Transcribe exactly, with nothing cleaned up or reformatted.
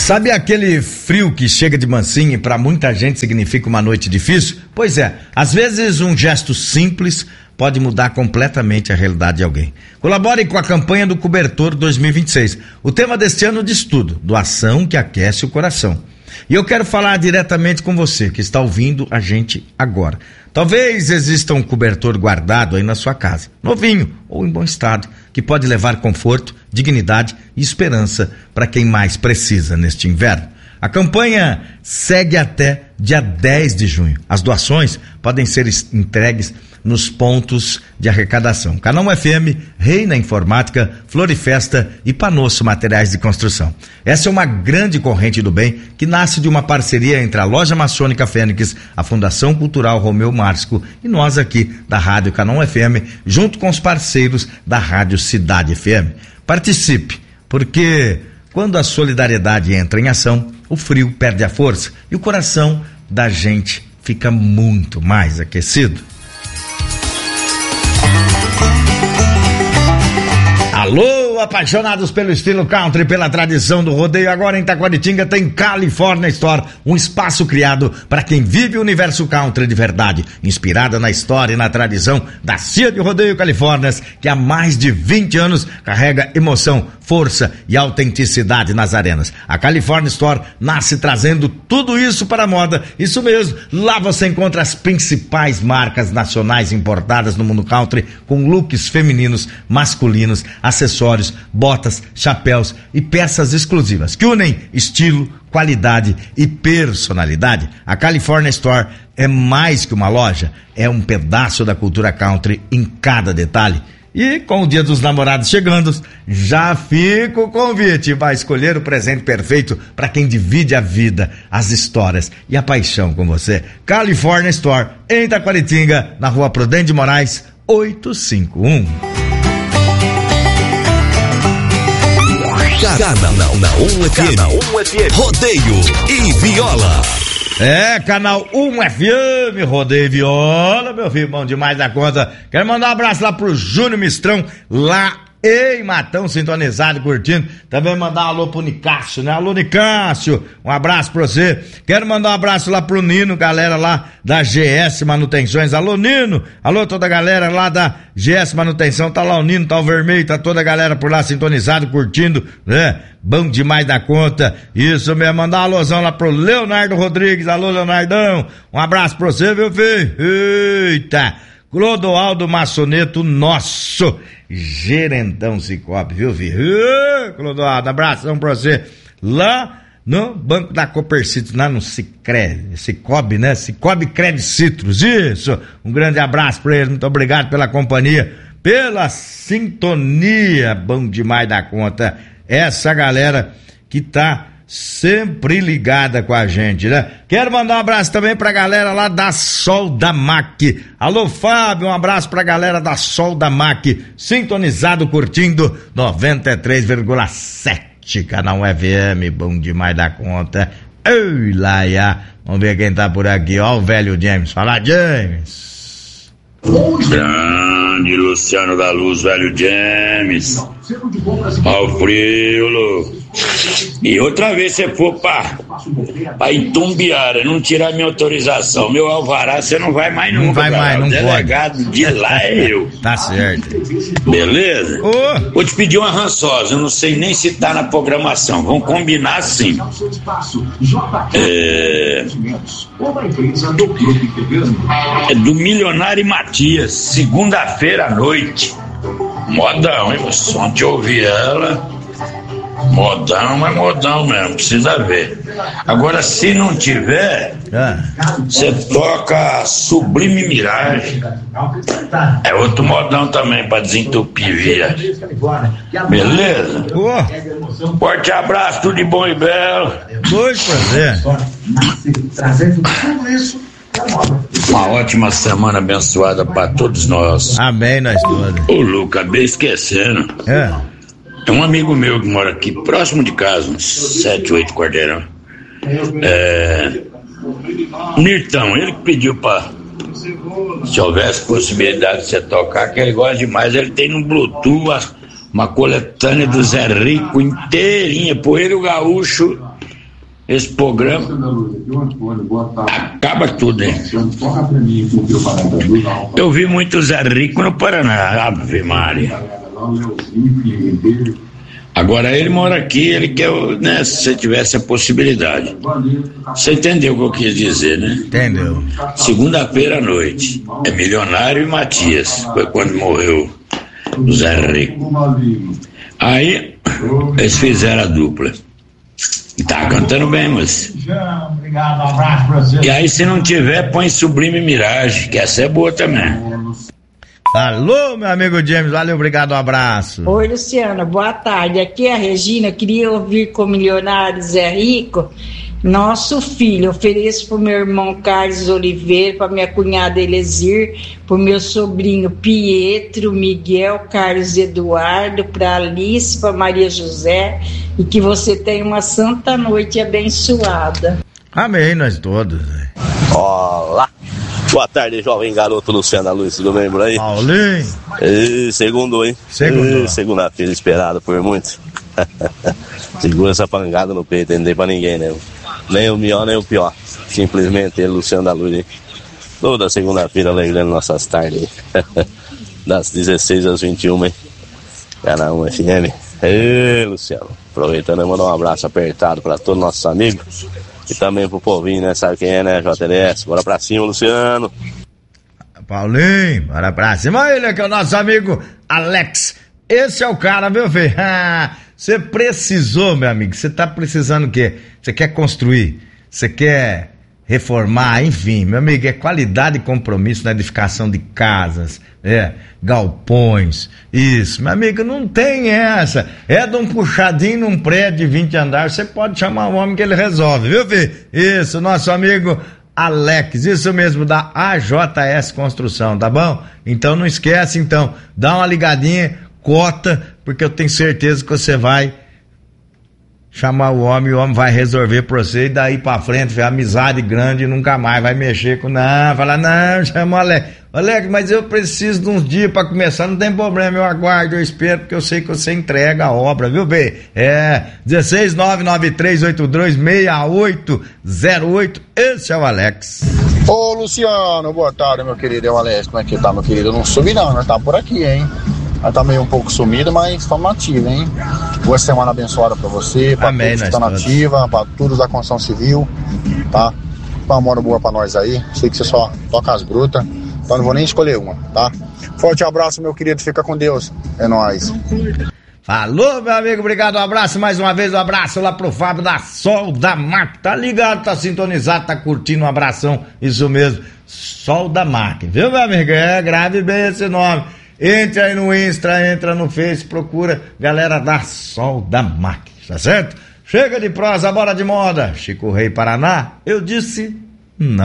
Sabe aquele frio que chega de mansinho e para muita gente significa uma noite difícil? Pois é, às vezes um gesto simples pode mudar completamente a realidade de alguém. Colabore com a campanha do Cobertor dois mil e vinte e seis. O tema deste ano diz tudo: doação que aquece o coração. E eu quero falar diretamente com você que está ouvindo a gente agora. Talvez exista um cobertor guardado aí na sua casa, novinho ou em bom estado, que pode levar conforto, dignidade e esperança para quem mais precisa neste inverno. A campanha segue até dia dez de junho. As doações podem ser entregues nos pontos de arrecadação: Canal F M, Reina Informática, Florifesta e Panosso Materiais de Construção. Essa é uma grande corrente do bem que nasce de uma parceria entre a Loja Maçônica Fênix, a Fundação Cultural Romeu Marsco e nós aqui da Rádio Canal F M, junto com os parceiros da Rádio Cidade F M. Participe, porque quando a solidariedade entra em ação, o frio perde a força e o coração da gente fica muito mais aquecido. Alô, apaixonados pelo estilo country, pela tradição do rodeio. Agora em Taquaritinga tem California Store, um espaço criado para quem vive o universo country de verdade, inspirada na história e na tradição da Cia de Rodeio Califórnias, que há mais de vinte anos carrega emoção, força e autenticidade nas arenas. A California Store nasce trazendo tudo isso para a moda. Isso mesmo, lá você encontra as principais marcas nacionais importadas no mundo country, com looks femininos, masculinos, acessórios, botas, chapéus e peças exclusivas que unem estilo, qualidade e personalidade. A California Store é mais que uma loja, é um pedaço da cultura country em cada detalhe. E com o Dia dos Namorados chegando, já fica o convite. Vai escolher o presente perfeito para quem divide a vida, as histórias e a paixão com você. California Store, em Taquaritinga, na Rua Prudente de Moraes, oitocentos e cinquenta e um. Canal na um F M, Rodeio e Viola. É, Canal um F M, Rodeio e Viola, meu filho, bom demais da conta. Quero mandar um abraço lá pro Júnior Mistrão, lá em Matão, sintonizado, curtindo. Também mandar um alô pro Nicásio, né? Alô, Nicásio, um abraço pra você. Quero mandar um abraço lá pro Nino, galera lá da G S Manutenções. Alô, Nino, alô, toda a galera lá da G S Manutenção. Tá lá o Nino, tá o Vermelho, tá toda a galera por lá sintonizado, curtindo, né? Bom demais da conta. Isso mesmo, mandar um alôzão lá pro Leonardo Rodrigues. Alô, Leonardão, um abraço pra você, meu filho. Eita! Clodoaldo Maçoneto, nosso gerentão Cicobi, viu, filho? Uh, Clodoaldo, abração pra você. Lá no Banco da Copercitos, lá no Cicred, Cicobi, né? Cicobi Credit Citrus, isso. Um grande abraço pra eles, muito obrigado pela companhia, pela sintonia, bom demais da conta. Essa galera que tá sempre ligada com a gente, né? Quero mandar um abraço também pra galera lá da Sol da Mac. Alô, Fábio, um abraço pra galera da Sol da Mac, sintonizado, curtindo noventa e três vírgula sete, Canal F M, bom demais da conta. Ei, Laia, vamos ver quem tá por aqui, ó, o velho James. Fala, James. Grande Luciano da Luz, velho James. Ó o frio, Lu. E outra vez você for pra, pra Itumbiara, não tirar minha autorização, meu alvará, você não vai mais nunca. Não vai mais, não pode. O delegado de lá é eu. Tá certo. Beleza? Oh. Vou te pedir uma rançosa, eu não sei nem se tá na programação, vamos combinar assim. É... é do Milionário Matias, segunda-feira à noite. Modão, hein? Ontem eu ouvi ela. Modão é modão mesmo, precisa ver. Agora, se não tiver, você ah. toca Sublime Miragem. É outro modão também pra desentupir viagem. Beleza? Oh. Forte abraço, tudo de bom e belo. Dois prazer. Uma ótima semana abençoada pra todos nós. Amém, nós todos. Ô, Lu, acabei esquecendo. É. É um amigo meu que mora aqui próximo de casa, uns sete, oito quarteirão. É. Nirtão, ele que pediu pra. Se houvesse possibilidade de você tocar, que ele gosta demais, ele tem no Bluetooth uma coletânea do Zé Rico inteirinha, Poeiro Gaúcho esse programa acaba tudo, hein? Eu vi muito Zé Rico no Paraná, Ave Maria. Agora ele mora aqui, ele quer, né, se você tivesse a possibilidade. Você entendeu o que eu quis dizer, né? Entendeu. Segunda-feira à noite, é Milionário e Matias, foi quando morreu o Zé Rico. Aí, eles fizeram a dupla. E tá cantando bem, mas. Obrigado, um abraço pra você. E aí, se não tiver, põe Sublime Mirage, que essa é boa também. Alô, meu amigo James, valeu, obrigado, um abraço. Oi, Luciana, boa tarde. Aqui é a Regina, eu queria ouvir com o milionário Zé Rico, nosso filho. Ofereço pro meu irmão Carlos Oliveira, pra minha cunhada Elesir, pro meu sobrinho Pietro, Miguel, Carlos Eduardo, pra Alice, pra Maria José, e que você tenha uma santa noite abençoada. Amém, nós todos. Olá, boa tarde, jovem garoto Luciana Luiz, tudo bem por aí? Paulinho. E, segundo, hein? Segundo. E, segunda-feira esperado por muitos. Segura essa pancada no peito, não tem pra ninguém, né? Nem o melhor, nem o pior. Simplesmente ele, Luciano da Luz, hein? Toda segunda-feira alegrando nossas tardes. Das dezesseis às vinte e uma, hein? Canal F M. Ei, Luciano. Aproveitando, eu mando um abraço apertado pra todos os nossos amigos. E também pro povinho, né? Sabe quem é, né? J L S. Bora pra cima, Luciano. Paulinho, bora pra cima. Ele aqui é o nosso amigo Alex. Esse é o cara, viu, filho? Você precisou, meu amigo. Você tá precisando o quê? Você quer construir? Você quer reformar? Enfim, meu amigo, é qualidade e compromisso na edificação de casas, é, galpões, isso. Meu amigo, não tem essa. É de um puxadinho num prédio de vinte andares, você pode chamar o homem que ele resolve, viu, filho? Isso, nosso amigo Alex, isso mesmo, da A J S Construção, tá bom? Então não esquece, então, dá uma ligadinha, cota, porque eu tenho certeza que você vai chamar o homem, o homem vai resolver pra você, e daí pra frente, foi amizade grande e nunca mais vai mexer com, não, falar, não, chama o Alex, Alex, mas eu preciso de uns dias pra começar, não tem problema, eu aguardo, eu espero, porque eu sei que você entrega a obra, viu, bem? É, dezesseis nove nove três oito dois seis oito zero oito, esse é o Alex. Ô, Luciano, boa tarde, meu querido, é o Alex, como é que tá, meu querido? Eu não subi não, nós tá por aqui, hein? Ela tá meio um pouco sumida, mas estamos nativa, hein? Boa semana abençoada pra você, pra Amém, todos que estão nativa, pra todos da construção civil, tá? Uma mora boa pra nós aí. Sei que você só toca as brutas, então não vou nem escolher uma, tá? Forte abraço, meu querido, fica com Deus. É nóis. Falou, meu amigo, obrigado, um abraço mais uma vez, um abraço lá pro Fábio da Sol da Mac, tá ligado, tá sintonizado, tá curtindo, um abração, isso mesmo, Sol da Mac, viu, meu amigo? É, grave bem esse nome. Entra aí no Insta, entra no Face, procura galera da Sol da Mac, tá certo? Chega de prosa, bora de moda. Chico Rei Paraná, eu disse não.